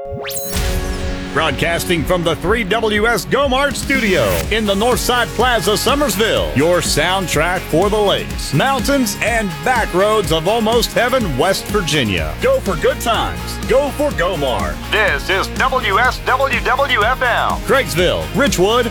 Broadcasting from the 3WS GoMart studio in the Northside Plaza, Summersville. Your soundtrack for the lakes, mountains, and back roads of almost heaven, West Virginia. Go for good times. Go for GoMart. This is WSWWFM. Craigsville, Richwood,